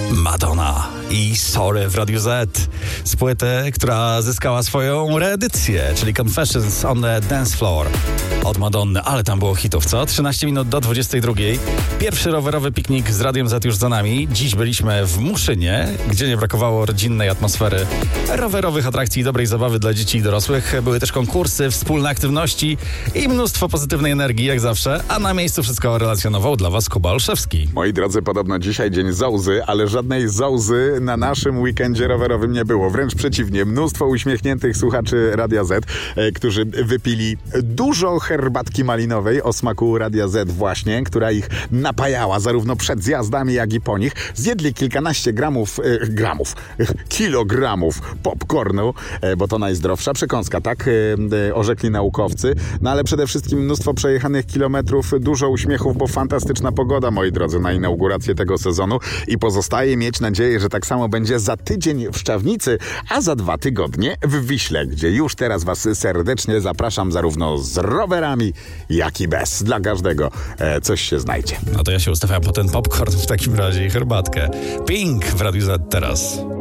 Madonna i Sorry w Radiu Z z płyty, która zyskała swoją reedycję, czyli Confessions on the Dance Floor od Madonny, ale tam było hitów, co? 13 minut do 22. Pierwszy rowerowy piknik z Radiem Z już za nami. Dziś byliśmy w Muszynie, gdzie nie brakowało rodzinnej atmosfery, rowerowych atrakcji i dobrej zabawy dla dzieci i dorosłych. Były też konkursy, wspólne aktywności i mnóstwo pozytywnej energii, jak zawsze, a na miejscu wszystko relacjonował dla Was Kuba Olszewski. Moi drodzy, podobno dzisiaj dzień Zołzy, ale żadnej Zołzy na naszym weekendzie rowerowym nie było. Wręcz przeciwnie, mnóstwo uśmiechniętych słuchaczy Radia Z, którzy wypili dużo herbatki malinowej o smaku Radia Z właśnie, która ich napajała zarówno przed zjazdami, jak i po nich. Zjedli kilkanaście kilogramów popcornu, bo to najzdrowsza przekąska, tak orzekli naukowcy. No ale przede wszystkim mnóstwo przejechanych kilometrów, dużo uśmiechów, bo fantastyczna pogoda, moi drodzy, na inaugurację tego sezonu i pozostaje mieć nadzieję, że tak samo będzie za tydzień w Szczawnicy, a za 2 tygodnie w Wiśle, gdzie już teraz Was serdecznie zapraszam zarówno z rowerami, jak i bez. Dla każdego coś się znajdzie. No to ja się ustawiam po ten popcorn w takim razie i herbatkę. Pink w Radiu Z teraz.